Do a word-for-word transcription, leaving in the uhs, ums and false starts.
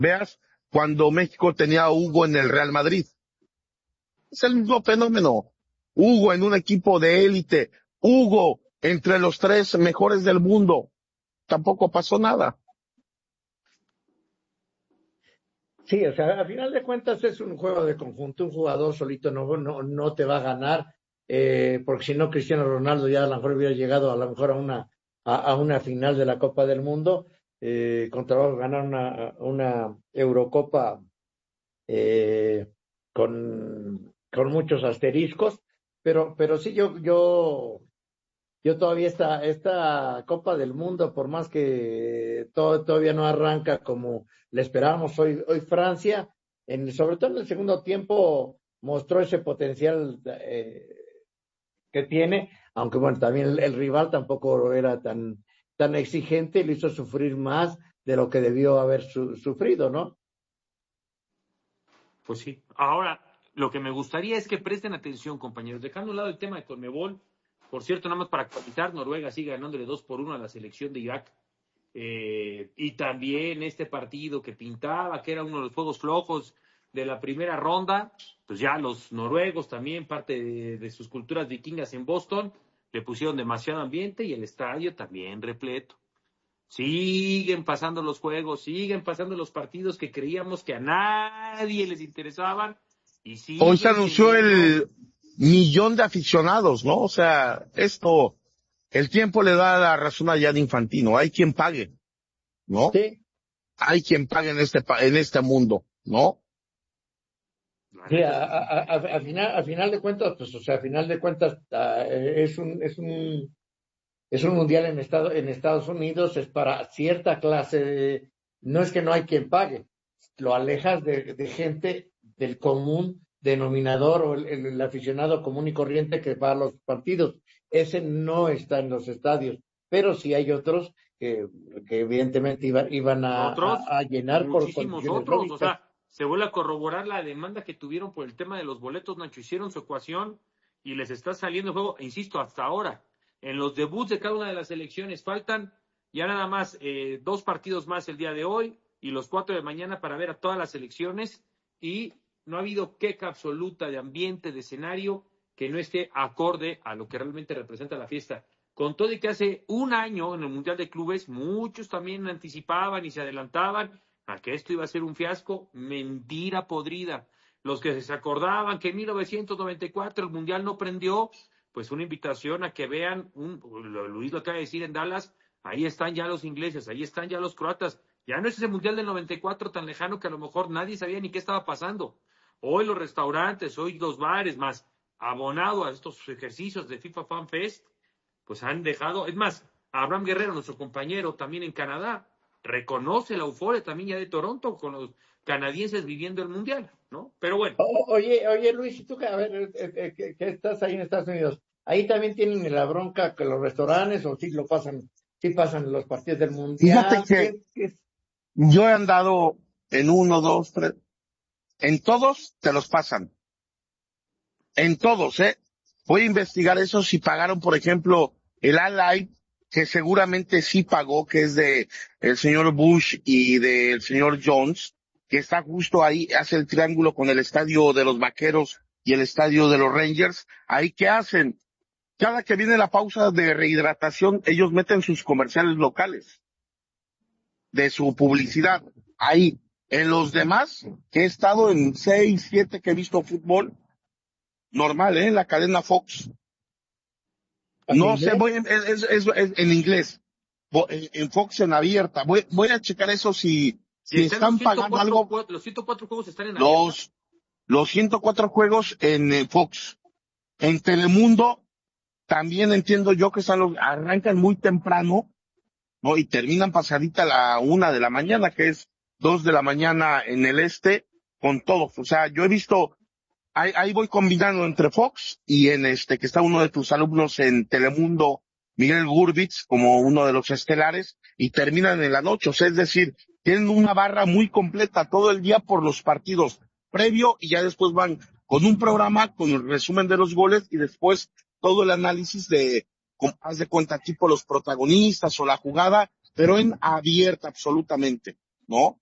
Veas cuando México tenía a Hugo en el Real Madrid. Es el mismo fenómeno. Hugo en un equipo de élite. Hugo entre los tres mejores del mundo. Tampoco pasó nada. Sí, o sea, a final de cuentas es un juego de conjunto. Un jugador solito no, no, no te va a ganar, eh, porque si no Cristiano Ronaldo ya a lo mejor hubiera llegado a lo mejor a una, a, a una final de la Copa del Mundo, eh, con trabajo ganar una, una Eurocopa eh, con, con muchos asteriscos, pero, pero sí, yo, yo, yo todavía esta, esta Copa del Mundo, por más que todo, todavía no arranca como le esperábamos hoy, hoy Francia, en, sobre todo en el segundo tiempo, mostró ese potencial eh, que tiene, aunque bueno, también el, el rival tampoco era tan, tan exigente y le hizo sufrir más de lo que debió haber su, sufrido, ¿no? Pues sí. Ahora, lo que me gustaría es que presten atención, compañeros, dejando a un lado el tema de Conmebol. Por cierto, nada más para actualizar, Noruega sigue ganándole dos por uno a la selección de Irak. Eh, y también este partido que pintaba, que era uno de los juegos flojos de la primera ronda, pues ya los noruegos también, parte de, de sus culturas vikingas en Boston, le pusieron demasiado ambiente y el estadio también repleto. Siguen pasando los juegos, siguen pasando los partidos que creíamos que a nadie les interesaban. Y Hoy se anunció teniendo... el millón de aficionados, ¿no? O sea, esto, el tiempo le da la razón a Gianni Infantino. Hay quien pague, ¿no? Sí. Hay quien pague en este, en este mundo, ¿no? Sí, a, a, a, a, final, a final de cuentas, pues, o sea, a final de cuentas, uh, es un, es un, es un mundial en Estado, en Estados Unidos, es para cierta clase de, no es que no hay quien pague, lo alejas de, de gente del común denominador o el, el, el aficionado común y corriente que va a los partidos. Ese no está en los estadios, pero sí hay otros que, que evidentemente iba, iban a, Otros, a, a llenar por muchísimos condiciones otros, lógicas. o sea, se vuelve a corroborar la demanda que tuvieron por el tema de los boletos, Nacho, hicieron su ecuación y les está saliendo el juego, e insisto, hasta ahora, en los debuts de cada una de las selecciones faltan ya nada más eh, dos partidos más el día de hoy y los cuatro de mañana para ver a todas las selecciones, y no ha habido queja absoluta de ambiente, de escenario, que no esté acorde a lo que realmente representa la fiesta. Con todo y que hace un año en el Mundial de Clubes muchos también anticipaban y se adelantaban a que esto iba a ser un fiasco. Mentira podrida. Los que se acordaban que en mil novecientos noventa y cuatro el Mundial no prendió, pues una invitación a que vean, un, Luis lo acaba de decir en Dallas, ahí están ya los ingleses, ahí están ya los croatas. Ya no es ese Mundial del noventa y cuatro tan lejano que a lo mejor nadie sabía ni qué estaba pasando. Hoy los restaurantes, hoy los bares, más abonado a estos ejercicios de FIFA Fan Fest, pues han dejado, es más, Abraham Guerrero, nuestro compañero también en Canadá, reconoce la euforia también ya de Toronto con los canadienses viviendo el Mundial, ¿no? Pero bueno. O, oye, oye Luis, tú que, a ver, eh, eh, que, que estás ahí en Estados Unidos, ahí también tienen la bronca que los restaurantes, o sí lo pasan, sí pasan los partidos del Fíjate Mundial. que ¿Qué, qué? yo he andado en uno, dos, tres, en todos te los pasan. En todos, ¿eh? Voy a investigar eso si pagaron, por ejemplo, el Alive, que seguramente sí pagó, que es de el señor Bush y del señor Jones, que está justo ahí, hace el triángulo con el estadio de los Vaqueros y el estadio de los Rangers. Ahí, ¿qué hacen? Cada que viene la pausa de rehidratación, ellos meten sus comerciales locales de su publicidad. Ahí. En los demás, que he estado en seis, siete que he visto fútbol, normal, ¿eh? En la cadena Fox. No sé, voy, en- es, es, es en inglés. Vo- En, en Fox en abierta. Voy, voy a checar eso si, Y si están los están pagando ciento cuatro, algo. los ciento cuatro juegos están en abierta. Los, los ciento cuatro juegos en eh, Fox. En Telemundo, también entiendo yo que están los, arrancan muy temprano, ¿no? Y terminan pasadita a la una de la mañana, que es dos de la mañana en el este, con todos. O sea, yo he visto, ahí, ahí voy combinando entre Fox y en este, que está uno de tus alumnos en Telemundo, Miguel Gurbitz, como uno de los estelares, y terminan en la noche. O sea, es decir, tienen una barra muy completa todo el día por los partidos previo y ya después van con un programa con el resumen de los goles y después todo el análisis de, con- haz de cuenta, tipo los protagonistas o la jugada, pero en abierta absolutamente, ¿no?